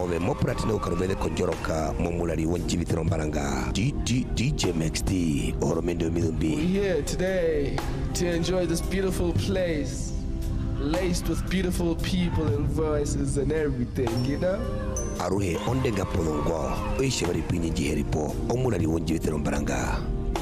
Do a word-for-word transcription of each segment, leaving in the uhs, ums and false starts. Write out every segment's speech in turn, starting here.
ove mopratino karubede konjoroka momulari wonjibitiro mbaranga D D D J Max D oromendo midumbi. We're here today to enjoy this beautiful place laced with beautiful people and voices and everything, you know? Aruhe ondenga polongo oishabari pinyi jiheripo omulari wonjibitiro mbaranga.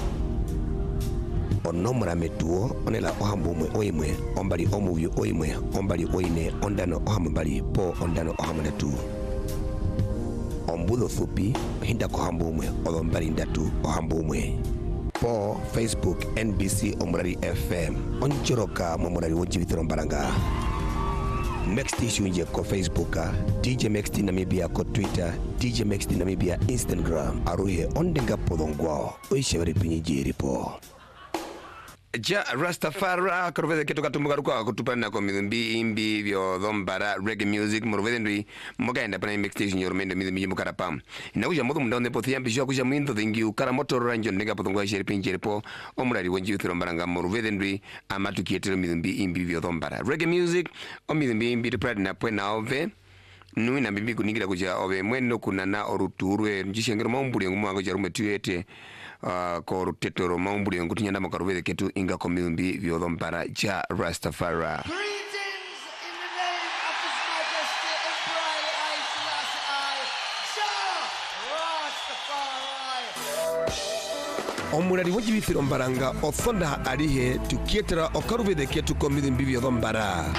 Onomra metuo onela ohambumwe oimwe ombali omuvyo oimwe ombali oine ondano ohambali po ondano ohamanatu ombulo thupi hinda kohambumwe olombali ndatu ohambumwe po Facebook N B C Omurari F M onchoroka momurari wonjibitiro mbaranga. Next issue nje ko Facebook D J Max D Namibia ko Twitter D J Max D Namibia Instagram aruhe ondenga polongo oishabari pinyi jiheripo Ja Rastafari kuruvede ketu katumbuka ruka kutupana kwa midumbi imbi vyo dhombara reggae music muruvede ndui mboga enda pana mix station yoromendo midumbi mukara pam ina uja modu mndonde pothia mbishwa kuja mwindo thingi ukara moto ranjo nega pothongwa sheri pinjere po omurari wonji uthiro mbaranga muruvede ndui amatu kietero midumbi imbi vyo dhombara reggae music o midumbi imbi pride na pwena ove nui na bibi kuningira kuja ove mweno kunana oruturwe njishengero maumbuli ngumwango jarume tuyete Uh, ko rutetoro maumbuli ngutinyanda makaruvede ketu inga komilumbi vyodhombara Ja Rastafari. Greetings in the name of His Majesty Emperor Haile Selassie Ja Rastafari. Omurari wonjibitiro mbaranga othonda arihe tukietera okaruvede ketu komilumbi vyodhombara.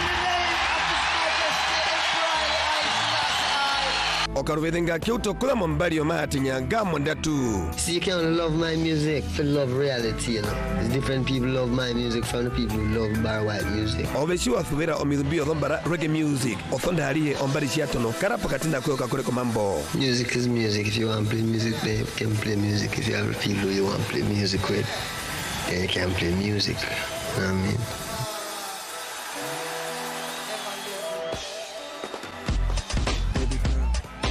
Okaruvedenga kiuto kula mombari omati nyanga mondatu. See, you can't love my music for love reality, you know. There's different people love my music from the people who love bar white music. Oveshiwa thubera omidumbi odhombara reggae music. Othonda harihe ombari shiatono karapa katinda kwe kakure mambo. Music is music. If you want to play music, then you can play music. If you have people you want to play music with, then you can play music. You know what I mean?